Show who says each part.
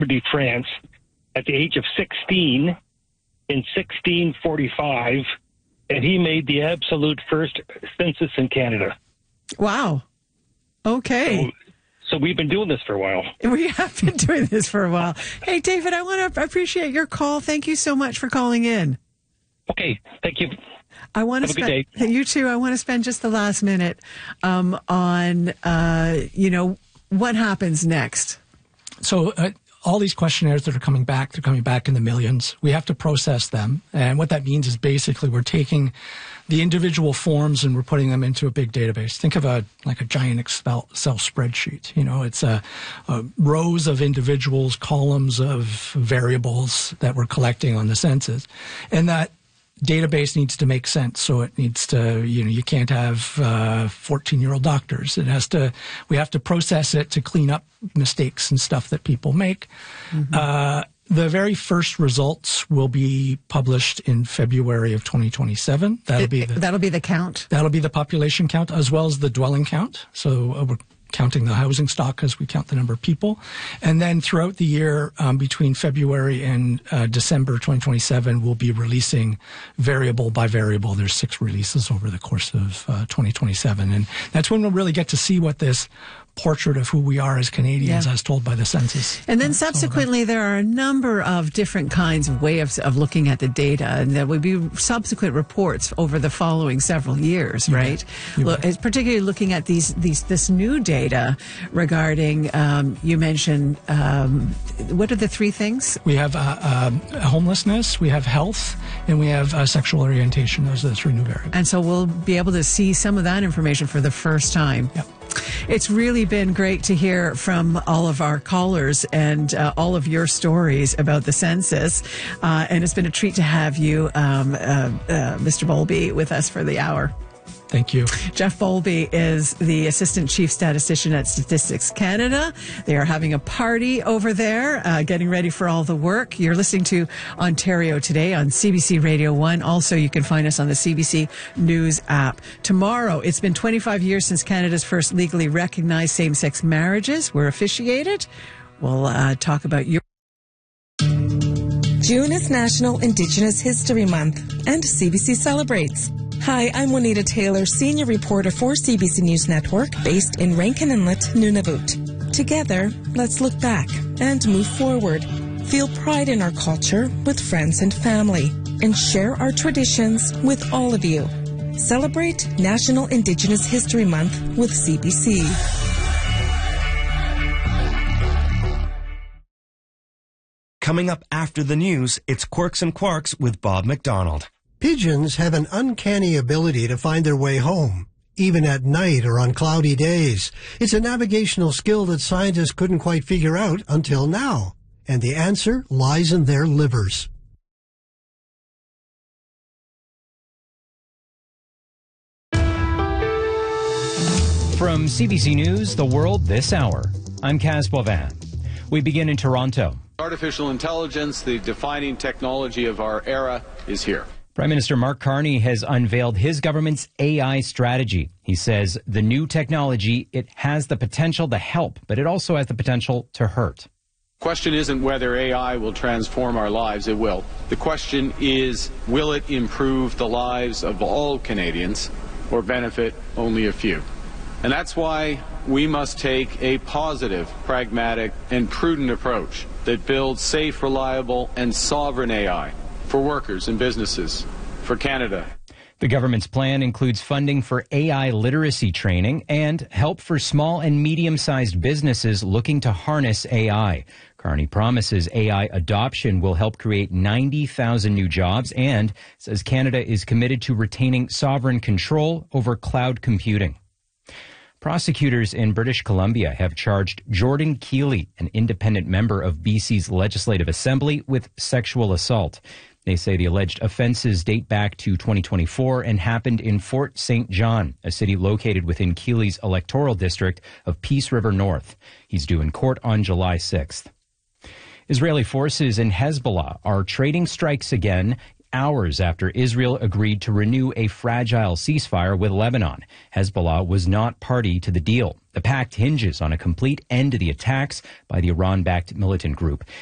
Speaker 1: de France at the age of 16 in 1645, and he made the absolute first census in Canada.
Speaker 2: Wow. Okay.
Speaker 1: So we've been doing this for a while.
Speaker 2: We have been doing this for a while. Hey, David, I want to appreciate your call. Thank you so much for calling in.
Speaker 1: Okay. Thank you.
Speaker 2: I want to spend, you too. I want to spend just the last minute on, what happens next.
Speaker 3: So all these questionnaires that are coming back, they're coming back in the millions. We have to process them. And what that means is basically we're taking the individual forms and we're putting them into a big database. Think of a giant Excel spreadsheet. It's rows of individuals, columns of variables that we're collecting on the census. And that database needs to make sense. So it needs to, you can't have 14-year-old doctors. We have to process it to clean up mistakes and stuff that people make. Mm-hmm. The very first results will be published in February of 2027. That'll be the count. That'll be the population count as well as the dwelling count. So we're counting the housing stock as we count the number of people. And then throughout the year, between February and December 2027, we'll be releasing variable by variable. There's 6 releases over the course of 2027. And that's when we'll really get to see what this portrait of who we are as Canadians as told by the census.
Speaker 2: And then subsequently, there are a number of different kinds of ways of looking at the data, and there will be subsequent reports over the following several years, right? Particularly looking at this new data regarding, you mentioned, what are the 3 things?
Speaker 3: We have homelessness, we have health, and we have sexual orientation. Those are the 3 new variables.
Speaker 2: And so we'll be able to see some of that information for the first time.
Speaker 3: Yep.
Speaker 2: It's really been great to hear from all of our callers and all of your stories about the census. And it's been a treat to have you, Mr. Bowlby, with us for the hour.
Speaker 3: Thank you.
Speaker 2: Jeff Bowlby is the Assistant Chief Statistician at Statistics Canada. They are having a party over there, getting ready for all the work. You're listening to Ontario Today on CBC Radio 1. Also, you can find us on the CBC News app. Tomorrow, it's been 25 years since Canada's first legally recognized same-sex marriages were officiated. We'll talk about your...
Speaker 4: June is National Indigenous History Month, and CBC celebrates. Hi, I'm Juanita Taylor, Senior Reporter for CBC News Network, based in Rankin Inlet, Nunavut. Together, let's look back and move forward. Feel pride in our culture with friends and family, and share our traditions with all of you. Celebrate National Indigenous History Month with CBC.
Speaker 5: Coming up after the news, it's Quirks and Quarks with Bob McDonald.
Speaker 6: Pigeons have an uncanny ability to find their way home, even at night or on cloudy days. It's a navigational skill that scientists couldn't quite figure out until now. And the answer lies in their livers.
Speaker 7: From CBC News, The World This Hour, I'm Kaz Boivin. We begin in Toronto.
Speaker 8: Artificial intelligence, the defining technology of our era, is here.
Speaker 7: Prime Minister Mark Carney has unveiled his government's AI strategy. He says the new technology, it has the potential to help, but it also has the potential to hurt.
Speaker 8: The question isn't whether AI will transform our lives. It will. The question is, will it improve the lives of all Canadians or benefit only a few? And that's why we must take a positive, pragmatic, and prudent approach that builds safe, reliable, and sovereign AI for workers and businesses, for Canada.
Speaker 7: The government's plan includes funding for AI literacy training and help for small and medium-sized businesses looking to harness AI. Carney promises AI adoption will help create 90,000 new jobs and says Canada is committed to retaining sovereign control over cloud computing. Prosecutors in British Columbia have charged Jordan Keeley, an independent member of BC's Legislative Assembly, with sexual assault. They say the alleged offenses date back to 2024 and happened in Fort St. John, a city located within Keeley's electoral district of Peace River North. He's due in court on July 6th. Israeli forces and Hezbollah are trading strikes again hours after Israel agreed to renew a fragile ceasefire with Lebanon. Hezbollah was not party to the deal. The pact hinges on a complete end to the attacks by the Iran-backed militant group.